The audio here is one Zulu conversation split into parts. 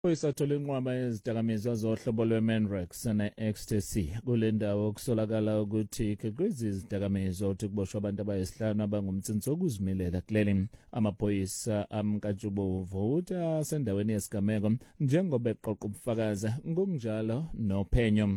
Isathola inqwaba yezidakamizwa zohlobo lwe-Mandrax ne-ecstasy kule ndawo kusolakala ukuthi ikhiqiza izidakamizwa uthi kuboshwa abantu abayisihlanu abangumtsinsi wokuzimilela kuleli. Amaphoyisa amkajubovu uthi asendaweni yesigameko njengoba eqoqa ubufakazi ngokunjalo nophenyo.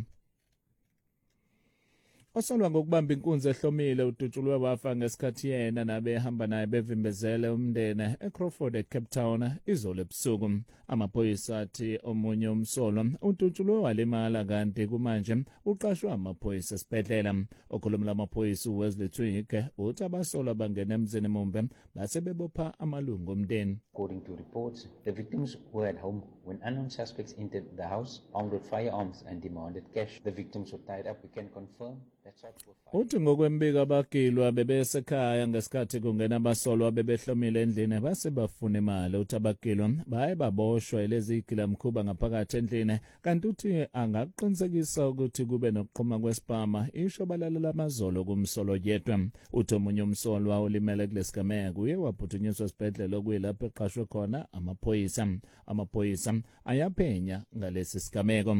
Osolwa ngokubamba inkunzi ehlomile udutshulwe wafa ngesikhathi yena nabehamba naye bevimbezele umndeni eCrawford eCape Town izolo ebusuku. Amaphoyisa athi omunye umsolwa udutshulwe walimala kanti kumanje uqashwe amaphoyisa esibhedlela. Okhulumela amaphoyisa uWesley Twike uthi abasolwa bangena emzini mumbe base bebopha amalungu omndeni. According to reports, the victims were at home when unknown suspects entered the house armed with firearms and demanded cash. The victims were tied up. We can confirm that shots were fired. Uthi ngokwembika abagilwa bebesekhaya ngesikhathi kungena abasolwa bebehlomile endlini base bafuna imali. Uthi abagilwa baye baboshwa lezi gilamkhuba ngaphakathi endlini kanti uthi angaqinisekisa ukuthi kube nokuqhuma kwesipama isho balalela amazolo kumsolo yedwa. Uthi omunye umsolwa olimele kulesigameko uye waphuthunyiswa esibhedlela okuyilapho eqashwe khona amaphoyisa. Amaphoyisa ayaphenya ngalesi sigameko.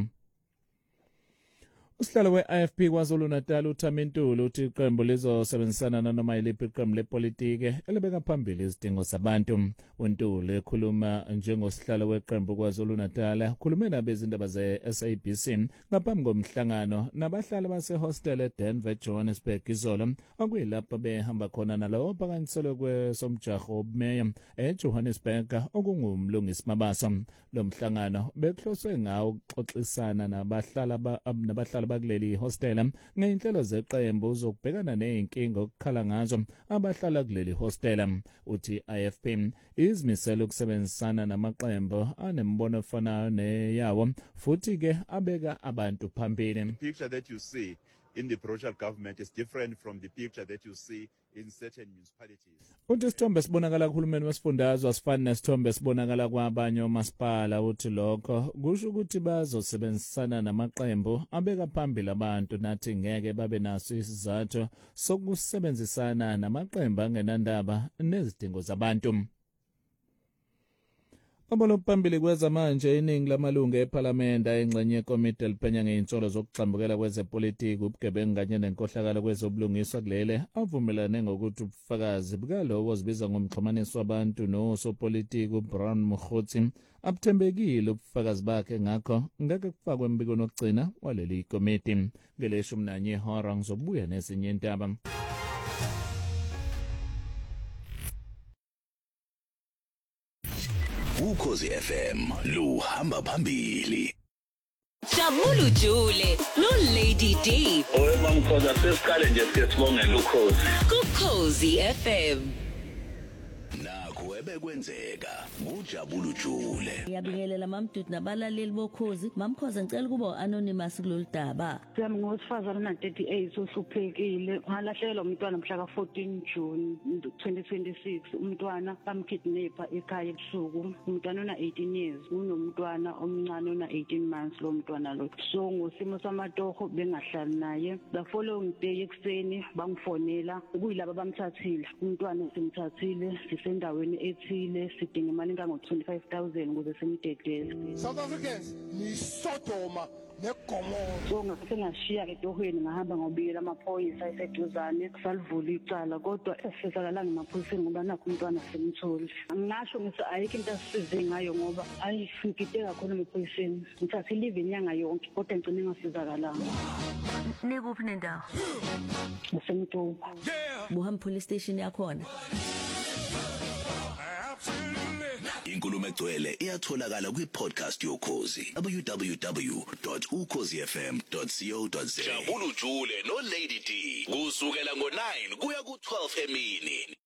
Usihlalo we-IFP KwaZulu-Natal uThamintulu uthi iqembu lizosebenzisana nanoma yiliphi iqembu lepolitiki elibeka phambili izidingo zabantu. uNtulu ekhuluma njengosihlalo weqembu KwaZulu-Natal ukhulume nabezindaba ze-SABC ngaphambi komhlangano nabahlali basehostel eDenver Johannesburg izolo okuyilapho behamba khona nalawo ophakanyiselwe kwesomjaho obumeya eJohannesburg okungumlungisi Mabaso. Lo mhlangano bekuhloswe ngawo ukuxoxisana nabahlali bakuleli hostela ngeinhlelo zeqembu uzokubhekana nezinkinga okukhala ngazo abahlala kuleli hostela. Uthi IFP izimisela ukusebenzisana namaqembu anembono efanayo neyawo futhi ke abeka abantu phambili. The picture that you see in the provincial government is different from the picture that you see in certain municipalities. Uthi isithombe sibonakala kuhulumeni wesifundazwe asifani nesithombe sibonakala kwabanye omasipala. Uthi lokho kusho ukuthi bazosebenzisana namaqembu abeka phambili abantu nathi ngeke babe naso isizathu sokusebenzisana namaqembu angenandaba nezidingo zabantu. Phambili kwezamanje iningi lamalungu ePhalamende ayingxenye yekomiti eliphenya ngeinsolo zokuxambukela kwezepolitiki ubugebengu kanye nenkohlakalo kwezobulungiswa kulele avumelane ngokuthi ubufakazi bukalowo ozibiza ngomxhumanisi wabantu nosopolitiki uBrown Mokgotsi abuthembekile ubufakazi bakhe ngakho ngeke kufakwe embikweni wokugcina waleli komiti. Ngeleshumi nanye ihora ngizobuya nezinye indaba. Ukhozi FM luhamba phambili. Jabulu Jule no Lady D. Owemamkhoza sesiqale nje siyasibongela ukhozi. Kukhozi FM. Nakho ebekwenzeka nguJabulu Jule. Ngiyabingelela mamdudu nabalaleli bokhozi. Mamkhoza ngicela kuba anonymous kulolu daba. Sami ngowesifazana na 38 ohluphekile. Ngalahlekelwa umntwana mhla ka 14 June 2026. Umntwana bamkidnapper ekhaya ebusuku. Umntwana una 18 years. Unomntwana omncane una 18 months lo mntwana lo. So ngosimo samatoho bengahlali naye. The following day ekseni bangifonela ukuyilaba bamthathile. Umntwana simthathile sisendaweni ethile sidinga imali engango 25,000 ukuze simdedele. South Africans ni Sodoma neGomora. So ngase ngashiya etohweni ngahamba ngobikela amaphoyisa eseduzane salivula icala kodwa esisekalanga emaphoyiseni ngoba nakho umntwana semtholi. Ngisho ngithi ayikho into asisize ngayo ngoba ayifikite kakhulu emaphoyiseni. Ngithathe live inyanga yonke kodwa ngicine ngasizakalanga. Nikuphi nendawo? Ngisemtuba. Buhamba police station yakhona. Inkulumo egcwele iyatholakala kwi-podcast yokhozi www.ukhozifm.co.za. Jabulu Jule no Lady D kusukela ngo9 kuya ku12 emini.